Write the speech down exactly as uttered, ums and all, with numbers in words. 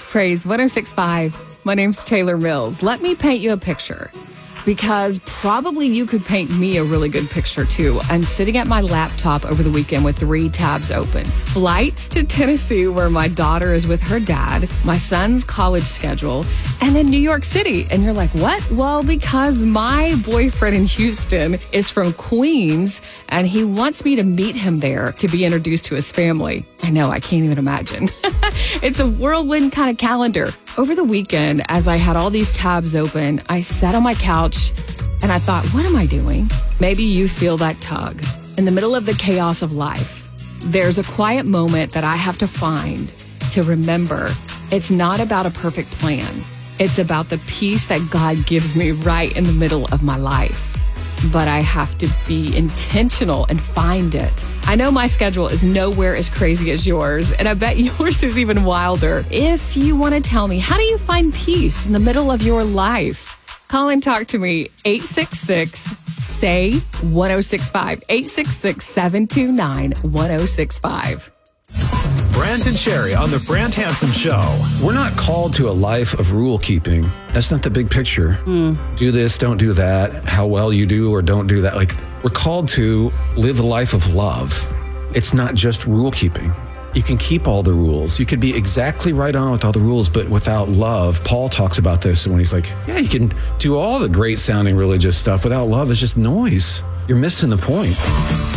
Praise one oh six point five. My name's Taylor Mills. Let me paint you a picture, because probably you could paint me a really good picture too. I'm sitting at my laptop over the weekend with three tabs open. Flights to Tennessee, where my daughter is with her dad, my son's college schedule, and then New York City. And you're like, what? Well, because my boyfriend in Houston is from Queens, and he wants me to meet him there to be introduced to his family. I know, I can't even imagine. It's a whirlwind kind of calendar. Over the weekend, as I had all these tabs open, I sat on my couch and I thought, what am I doing? Maybe you feel that tug. In the middle of the chaos of life, there's a quiet moment that I have to find to remember it's not about a perfect plan. It's about the peace that God gives me right in the middle of my life. But I have to be intentional and find it. I know my schedule is nowhere as crazy as yours, and I bet yours is even wilder. If you want to tell me, how do you find peace in the middle of your life? Call and talk to me, eight six six, S A Y, one oh six five, eight six six, seven two nine, one oh six five. Brant and Sherry on the Brant Hanson Show. We're not called to a life of rule keeping. That's not the big picture. Mm. Do this, don't do that, how well you do or don't do that. Like, we're called to live a life of love. It's not just rule keeping. You can keep all the rules. You could be exactly right on with all the rules, but without love. Paul talks about this when he's like, yeah, you can do all the great sounding religious stuff. Without love, it's just noise. You're missing the point.